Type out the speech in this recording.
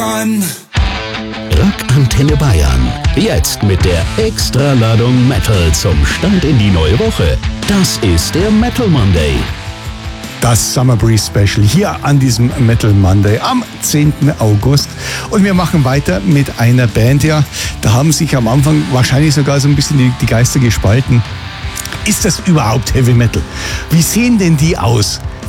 Rock Antenne Bayern. Jetzt mit der Extraladung Metal zum Start in die neue Woche. Das ist der Metal Monday. Das Summer Breeze Special hier an diesem Metal Monday am 10. August. Und wir machen weiter mit einer Band, ja, da haben sich am Anfang wahrscheinlich sogar so ein bisschen die Geister gespalten. Ist das überhaupt Heavy Metal? Wie sehen denn die aus?